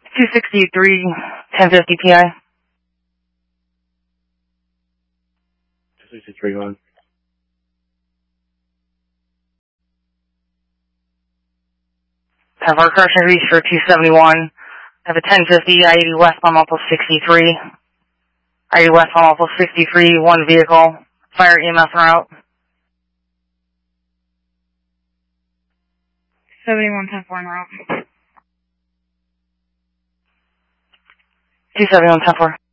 263, 1050 PI. 263 on. Have our correction reach for 271. Have a 1050, I-80 westbound Outpost 63. I-80 westbound Outpost 63, one vehicle. Fire EMS en route. 71-10-4 en route. 271-10-4.